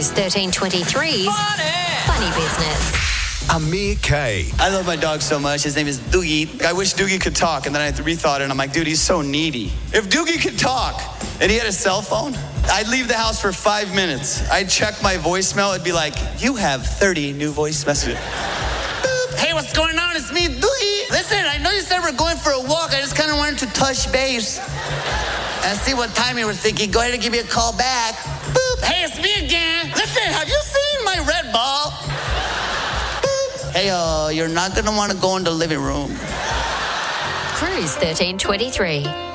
Cruise 1323's Funny Business. Amir K. I love my dog so much. His name is Doogie. I wish Doogie could talk, and then I rethought it, and I'm like, dude, he's so needy. If Doogie could talk and he had a cell phone, I'd leave the house for 5 minutes. I'd check my voicemail. It'd be like, you have 30 new voice messages. Boop. Hey, what's going on? It's me, Doogie. Listen, I know you said we're going for a walk. I just kind of wanted to touch base and see what time you were thinking. Go ahead and give me a call back. Boop. Hey, it's me again. Listen, have you seen my red ball? Boop. Hey, you're not going to want to go in the living room. Cruise 1323.